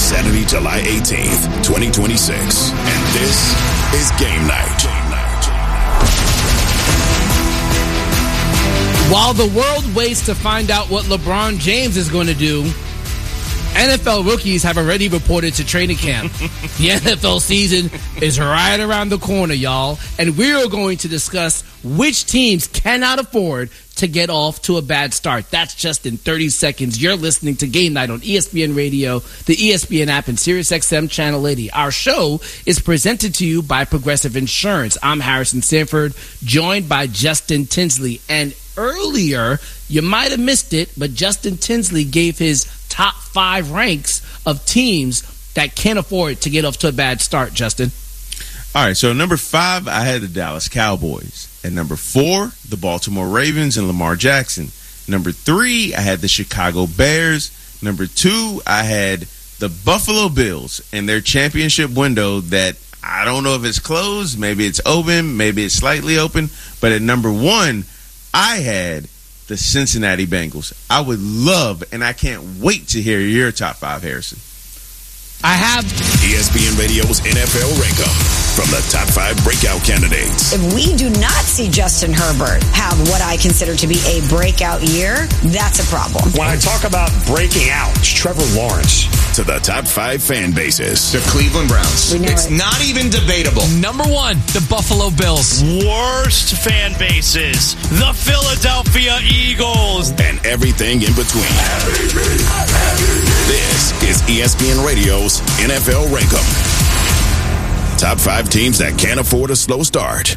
Saturday, July 18th, 2026. And this is Game Night. While the world waits to find out what LeBron James is going to do, NFL rookies have already reported to training camp. The NFL season is right around the corner, y'all. And we are going to discuss which teams cannot afford to get off to a bad start. That's just in 30 seconds. You're listening to Game Night on ESPN Radio, the ESPN app, and SiriusXM Channel 80. Our show is presented to you by Progressive Insurance. I'm Harrison Sanford, joined by Justin Tinsley. And earlier, you might have missed it, but Justin Tinsley gave his top 5 ranks of teams that can't afford to get off to a bad start, Justin. All right, so number 5, I had the Dallas Cowboys. At number 4, the Baltimore Ravens and Lamar Jackson. Number 3, I had the Chicago Bears. Number 2, I had the Buffalo Bills and their championship window that I don't know if it's closed, maybe it's open, maybe it's slightly open. But at number 1, I had the Cincinnati Bengals. I would love, and I can't wait to hear your top 5, Harrison. I have ESPN Radio's NFL Rankum from the top 5 breakout candidates. If we do not see Justin Herbert have what I consider to be a breakout year, that's a problem. When I talk about breaking out, it's Trevor Lawrence. To the top 5 fan bases. The Cleveland Browns. It's not even debatable. Number 1, the Buffalo Bills. Worst fan bases, the Philadelphia Eagles. And everything in between. This is ESPN Radio's NFL Rankum. Top 5 teams that can't afford a slow start.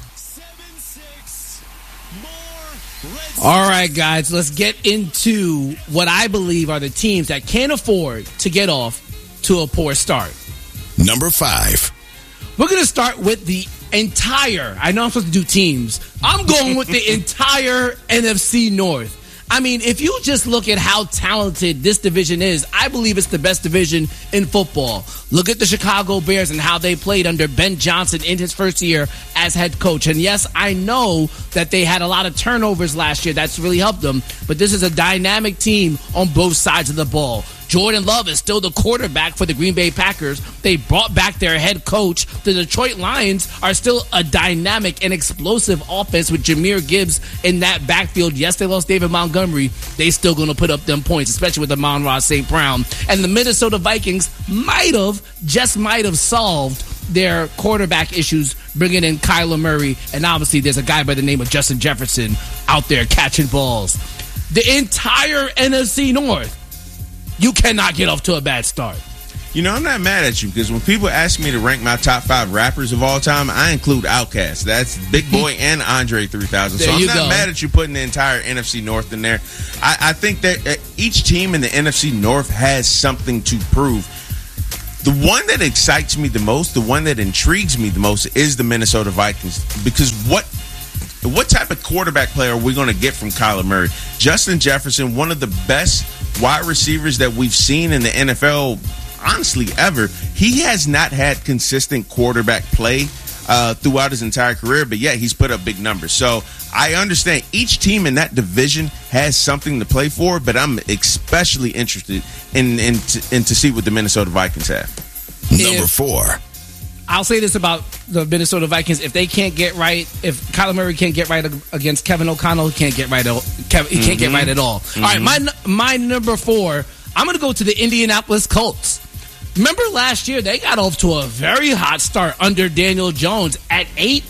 All right, guys, let's get into what I believe are the teams that can't afford to get off to a poor start. Number 5. We're going to start with the entire, I know I'm supposed to do teams. I'm going with the entire NFC North. I mean, if you just look at how talented this division is, I believe it's the best division in football. Look at the Chicago Bears and how they played under Ben Johnson in his first year as head coach. And yes, I know that they had a lot of turnovers last year. That's really helped them. But this is a dynamic team on both sides of the ball. Jordan Love is still the quarterback for the Green Bay Packers. They brought back their head coach. The Detroit Lions are still a dynamic and explosive offense with Jahmyr Gibbs in that backfield. Yes, they lost David Montgomery. They still going to put up them points, especially with Amon-Ra St. Brown. And the Minnesota Vikings might have solved their quarterback issues, bringing in Kyler Murray. And obviously there's a guy by the name of Justin Jefferson out there catching balls. The entire NFC North, you cannot get off to a bad start. You know, I'm not mad at you because when people ask me to rank my top 5 rappers of all time, I include Outkast. That's Big Boy and Andre 3000. So I'm not mad at you putting the entire NFC North in there. I think that each team in the NFC North has something to prove. The one that excites me the most, the one that intrigues me the most is the Minnesota Vikings. Because what type of quarterback player are we going to get from Kyler Murray? Justin Jefferson, one of the best wide receivers that we've seen in the NFL, honestly, ever. He has not had consistent quarterback play throughout his entire career, but yet he's put up big numbers. So I understand each team in that division has something to play for, but I'm especially interested in to see what the Minnesota Vikings have. Number 4. I'll say this about the Minnesota Vikings: if they can't get right, if Kyler Murray can't get right against Kevin O'Connell, he can't get right. He can't get right at all. Mm-hmm. All right, my number 4. I'm going to go to the Indianapolis Colts. Remember last year they got off to a very hot start under Daniel Jones at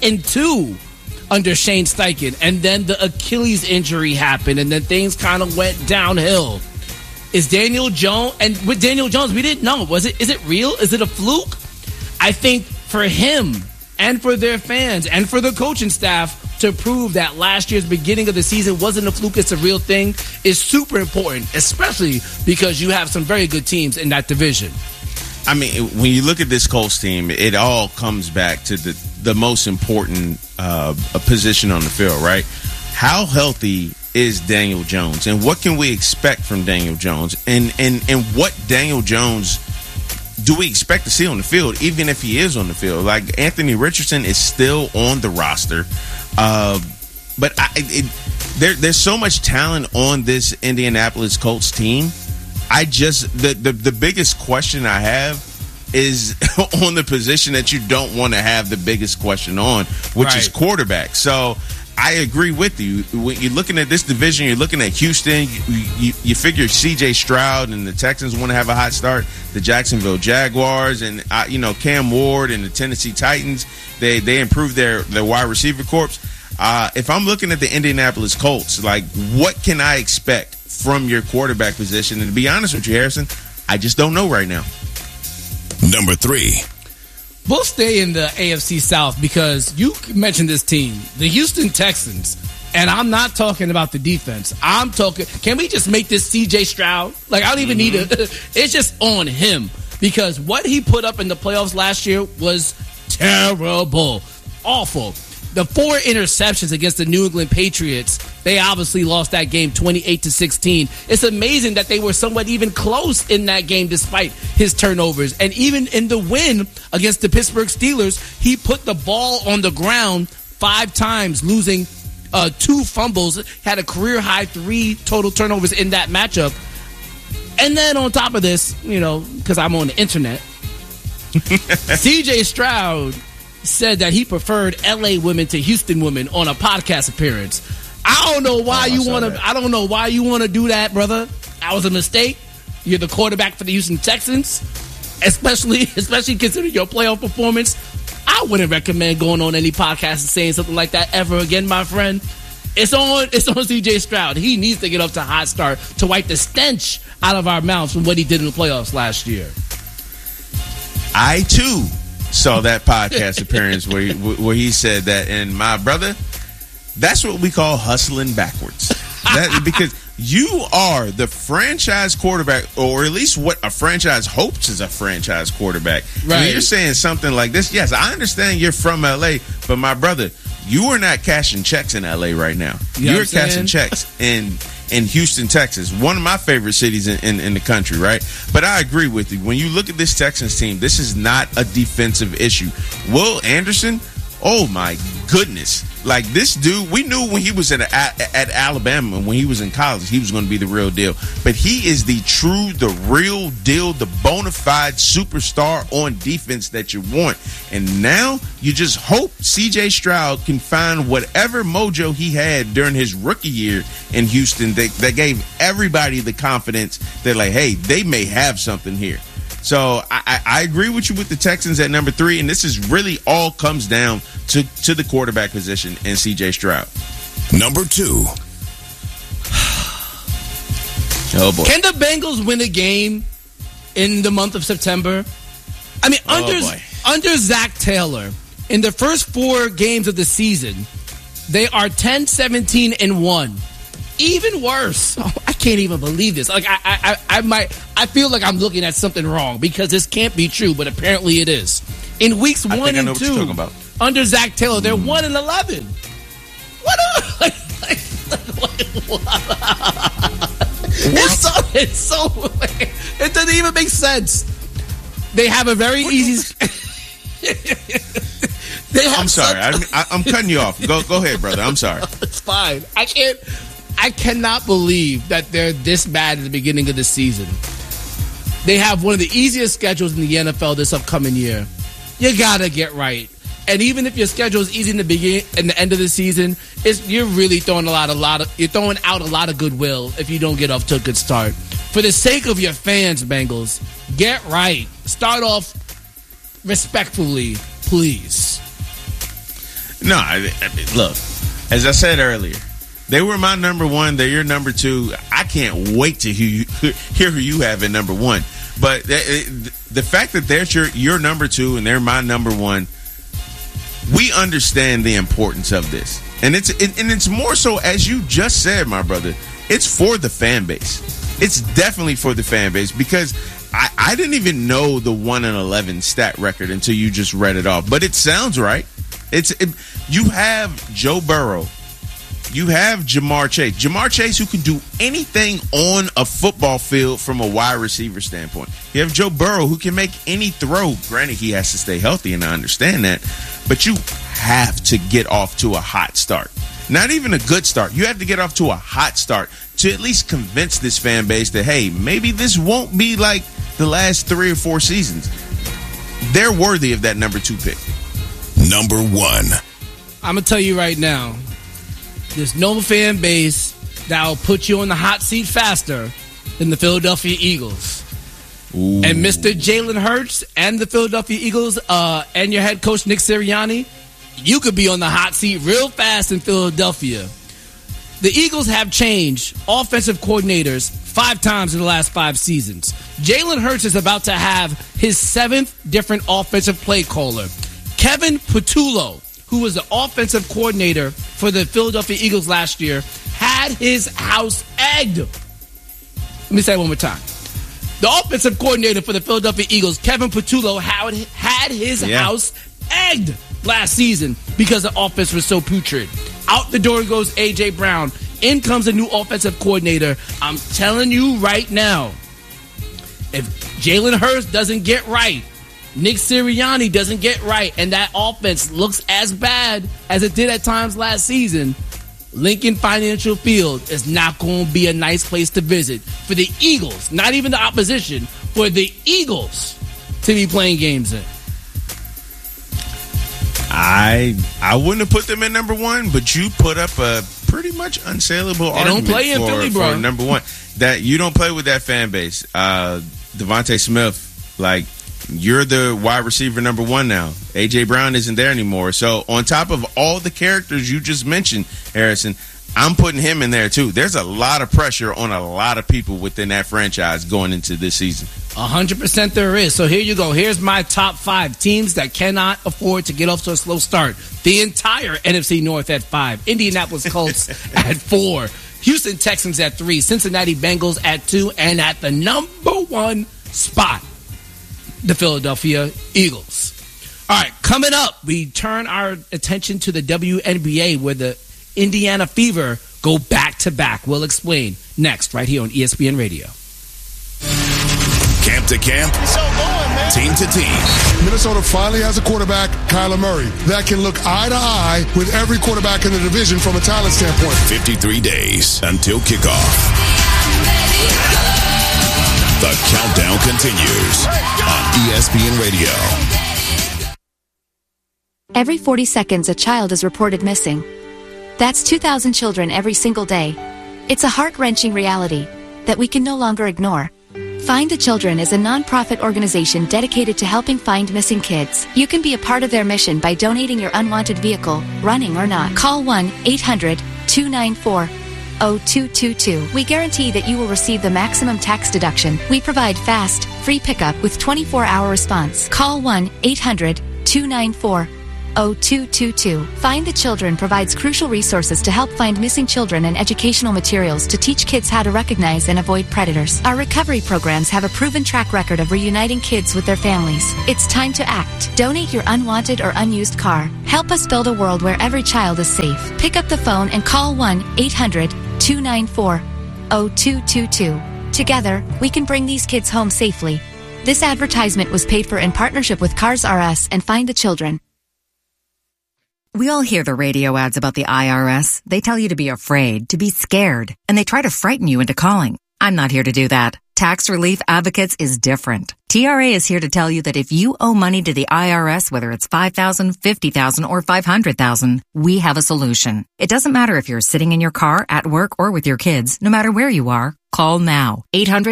8-2 under Shane Steichen, and then the Achilles injury happened, and then things kind of went downhill. Is Daniel Jones, and with Daniel Jones, we didn't know. Is it real? Is it a fluke? I think for him and for their fans and for the coaching staff to prove that last year's beginning of the season wasn't a fluke, it's a real thing, is super important, especially because you have some very good teams in that division. I mean, when you look at this Colts team, it all comes back to the most important position on the field, right? How healthy is Daniel Jones, and what can we expect from Daniel Jones, and what Daniel Jones do we expect to see on the field, even if he is on the field? Like, Anthony Richardson is still on the roster, but there's so much talent on this Indianapolis Colts team. the biggest question I have is on the position that you don't want to have the biggest question on, which is quarterback. So I agree with you. When you're looking at this division, you're looking at Houston. You figure C.J. Stroud and the Texans want to have a hot start. The Jacksonville Jaguars and Cam Ward and the Tennessee Titans, they improved their wide receiver corps. If I'm looking at the Indianapolis Colts, like, what can I expect from your quarterback position? And to be honest with you, Harrison, I just don't know right now. Number 3. We'll stay in the AFC South because you mentioned this team, the Houston Texans, and I'm not talking about the defense. I'm talking, can we just make this C.J. Stroud? Like, I don't even need it's just on him because what he put up in the playoffs last year was terrible, awful. The 4 interceptions against the New England Patriots, they obviously lost that game 28-16. It's amazing that they were somewhat even close in that game despite his turnovers. And even in the win against the Pittsburgh Steelers, he put the ball on the ground 5 times, losing 2 fumbles, had a career-high 3 total turnovers in that matchup. And then on top of this, because I'm on the internet, C.J. Stroud said that he preferred LA women to Houston women on a podcast appearance. I don't know why you want to. I don't know why you want to do that, brother. That was a mistake. You're the quarterback for the Houston Texans, especially considering your playoff performance. I wouldn't recommend going on any podcast and saying something like that ever again, my friend. It's on C.J. Stroud. He needs to get up to a hot start to wipe the stench out of our mouths from what he did in the playoffs last year. I too saw that podcast appearance where he said that, and my brother, that's what we call hustling backwards. Because you are the franchise quarterback, or at least what a franchise hopes is a franchise quarterback. Right. I mean, you're saying something like this. Yes, I understand you're from LA, but my brother, you are not cashing checks in LA right now. You're cashing checks in Houston, Texas, one of my favorite cities in the country, right? But I agree with you. When you look at this Texans team, this is not a defensive issue. Will Anderson, oh my goodness. Like, this dude, we knew when he was at Alabama, when he was in college, he was going to be the real deal. But he is the real deal, the bona fide superstar on defense that you want. And now you just hope C.J. Stroud can find whatever mojo he had during his rookie year in Houston that gave everybody the confidence that, like, hey, they may have something here. So I agree with you with the Texans at number 3, and this is really all comes down to the quarterback position and C.J. Stroud. Number 2. Oh boy! Can the Bengals win a game in the month of September? I mean, under Zach Taylor, in the first 4 games of the season, they are 10-17-1. Even worse. Oh, I can't even believe this. Like, I feel like I'm looking at something wrong because this can't be true, but apparently it is. In weeks 1 and 2, under Zach Taylor, they're 1-11. It's so it doesn't even make sense. They have a very easy. I'm sorry. I'm cutting you off. Go ahead, brother. I'm sorry. It's fine. I cannot believe that they're this bad at the beginning of the season. They have one of the easiest schedules in the NFL this upcoming year. You gotta get right. And even if your schedule is easy in the beginning and the end of the season, you're really throwing out a lot of goodwill if you don't get off to a good start. For the sake of your fans, Bengals, get right. Start off respectfully, please. No, I mean, look, as I said earlier, they were my number 1. They're your number 2. I can't wait to hear who you have at number 1. But the fact that they're your number 2 and they're my number 1, we understand the importance of this. And it's more so, as you just said, my brother, it's for the fan base. It's definitely for the fan base because I didn't even know the 1-11 stat record until you just read it off. But it sounds right. You have Joe Burrow. You have Jamar Chase. Jamar Chase, who can do anything on a football field from a wide receiver standpoint. You have Joe Burrow, who can make any throw. Granted, he has to stay healthy, and I understand that. But you have to get off to a hot start. Not even a good start. You have to get off to a hot start to at least convince this fan base that, hey, maybe this won't be like the last 3 or 4 seasons. They're worthy of that number 2 pick. Number 1. I'm going to tell you right now, there's no fan base that will put you on the hot seat faster than the Philadelphia Eagles. Ooh. And Mr. Jalen Hurts and the Philadelphia Eagles and your head coach Nick Sirianni, you could be on the hot seat real fast in Philadelphia. The Eagles have changed offensive coordinators 5 times in the last 5 seasons. Jalen Hurts is about to have his 7th different offensive play caller. Kevin Patullo, who was the offensive coordinator for the Philadelphia Eagles last year, had his house egged. Let me say it one more time. The offensive coordinator for the Philadelphia Eagles, Kevin Patullo, had his house egged last season because the offense was so putrid. Out the door goes A.J. Brown. In comes a new offensive coordinator. I'm telling you right now, if Jalen Hurts doesn't get right, Nick Sirianni doesn't get right, and that offense looks as bad as it did at times last season, Lincoln Financial Field is not going to be a nice place to visit for the Eagles, not even the opposition, for the Eagles to be playing games in. I wouldn't have put them in number 1, but you put up a pretty much unsaleable argument don't play in Philly, bro. For number 1. That you don't play with that fan base. Devontae Smith, like, you're the wide receiver number 1 now. A.J. Brown isn't there anymore. So on top of all the characters you just mentioned, Harrison, I'm putting him in there too. There's a lot of pressure on a lot of people within that franchise going into this season. 100% there is. So here you go. Here's my top 5 teams that cannot afford to get off to a slow start. The entire NFC North at 5. Indianapolis Colts at 4. Houston Texans at 3. Cincinnati Bengals at 2. And at the number 1 spot, the Philadelphia Eagles. All right, coming up, we turn our attention to the WNBA where the Indiana Fever go back-to-back. We'll explain next right here on ESPN Radio. Camp to camp, team to team. Minnesota finally has a quarterback, Kyler Murray, that can look eye to eye with every quarterback in the division from a talent standpoint. 53 days until kickoff. The countdown continues on ESPN Radio. Every 40 seconds, a child is reported missing. That's 2,000 children every single day. It's a heart-wrenching reality that we can no longer ignore. Find the Children is a non-profit organization dedicated to helping find missing kids. You can be a part of their mission by donating your unwanted vehicle, running or not. Call 1-800-294-0222. We guarantee that you will receive the maximum tax deduction. We provide fast, free pickup with 24-hour response. Call 1-800-294-0222. Find the Children provides crucial resources to help find missing children and educational materials to teach kids how to recognize and avoid predators. Our recovery programs have a proven track record of reuniting kids with their families. It's time to act. Donate your unwanted or unused car. Help us build a world where every child is safe. Pick up the phone and call 1-800-294-0222. Together, we can bring these kids home safely. This advertisement was paid for in partnership with Cars R Us and Find the Children. We all hear the radio ads about the IRS. They tell you to be afraid, to be scared, and they try to frighten you into calling. I'm not here to do that. Tax Relief Advocates is different. TRA is here to tell you that if you owe money to the IRS, whether it's $5,000, $50,000, or $500,000, we have a solution. It doesn't matter if you're sitting in your car, at work, or with your kids. No matter where you are, call now.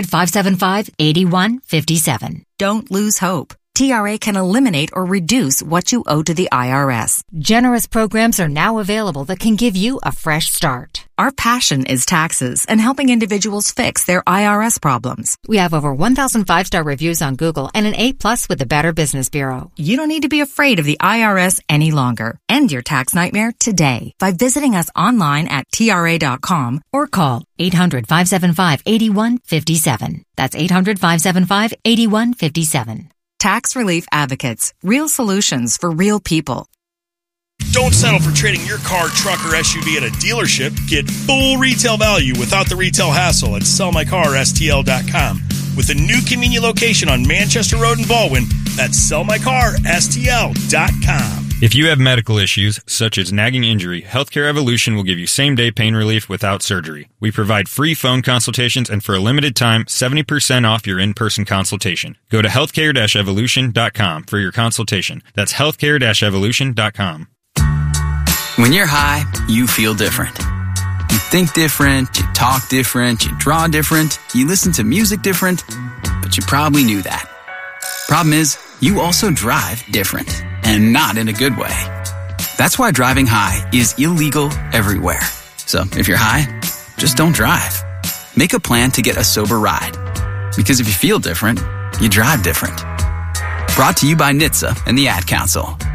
800-575-8157. Don't lose hope. TRA can eliminate or reduce what you owe to the IRS. Generous programs are now available that can give you a fresh start. Our passion is taxes and helping individuals fix their IRS problems. We have over 1,000 5-star reviews on Google and an A+ with the Better Business Bureau. You don't need to be afraid of the IRS any longer. End your tax nightmare today by visiting us online at TRA.com or call 800-575-8157. That's 800-575-8157. Tax Relief Advocates. Real solutions for real people. Don't settle for trading your car, truck, or SUV at a dealership. Get full retail value without the retail hassle at sellmycarstl.com. With a new convenient location on Manchester Road in Baldwin, that's sellmycarstl.com. If you have medical issues, such as nagging injury, Healthcare Evolution will give you same-day pain relief without surgery. We provide free phone consultations and for a limited time, 70% off your in-person consultation. Go to healthcare-evolution.com for your consultation. That's healthcare-evolution.com. When you're high, you feel different. You think different, you talk different, you draw different, you listen to music different, but you probably knew that. Problem is, you also drive different, and not in a good way. That's why driving high is illegal everywhere. So if you're high, just don't drive. Make a plan to get a sober ride. Because if you feel different, you drive different. Brought to you by NHTSA and the Ad Council.